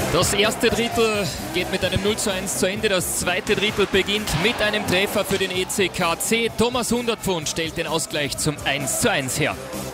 Das erste Drittel geht mit einem 0:1 zu Ende. Das zweite Drittel beginnt mit einem Treffer für den ECKC. Thomas Hundertpfund stellt den Ausgleich zum 1:1 her.